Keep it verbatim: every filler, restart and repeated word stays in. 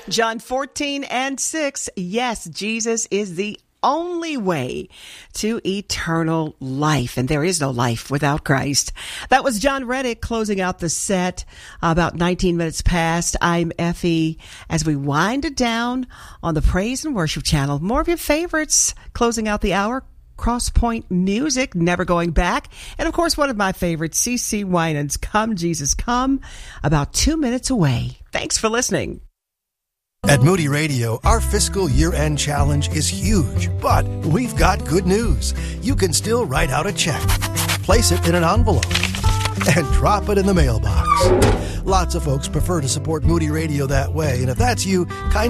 John fourteen and six. Yes, Jesus is the only way to eternal life, and there is no life without Christ. That was John Reddick closing out the set about nineteen minutes past. I'm Effie as we wind it down on the Praise and Worship channel. More of your favorites closing out the hour. Crosspoint Music, Never Going Back. And of course, one of my favorites, C C Winans, Come Jesus Come, about two minutes away. Thanks for listening. At Moody Radio, our fiscal year-end challenge is huge, but we've got good news. You can still write out a check, place it in an envelope, and drop it in the mailbox. Lots of folks prefer to support Moody Radio that way, and if that's you, kind